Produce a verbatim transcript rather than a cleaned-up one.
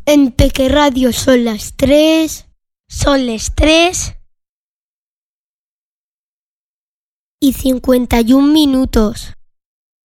En Peque Radio son las tres. Son las tres y cincuenta y un minutos.